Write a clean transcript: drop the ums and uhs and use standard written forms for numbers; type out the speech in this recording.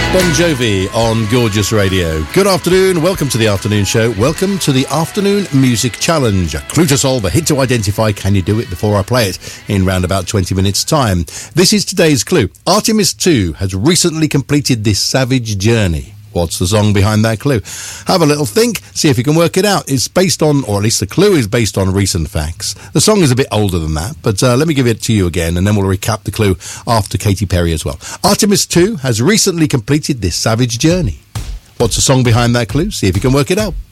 Bon Jovi on Gorgeous Radio. Good afternoon, welcome to the afternoon show. Welcome to the Afternoon Music Challenge. A clue to solve, a hit to identify. Can you do it before I play it in round about 20 minutes' time? This is today's clue. Artemis 2 has recently completed this savage journey. What's the song behind that clue? Have a little think, see if you can work it out. It's based on, or at least the clue is based on recent facts. The song is a bit older than that, but let me give it to you again, and then we'll recap the clue after Katy Perry as well. Artemis 2 has recently completed this savage journey. What's the song behind that clue? See if you can work it out.